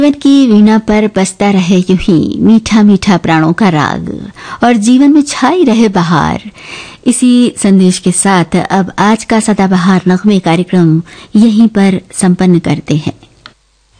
जीवन की वीणा पर बजता रहे यूं ही मीठा मीठा प्राणों का राग और जीवन में छाई रहे बहार। इसी संदेश के साथ अब आज का सदाबहार नगमे कार्यक्रम यहीं पर संपन्न करते हैं।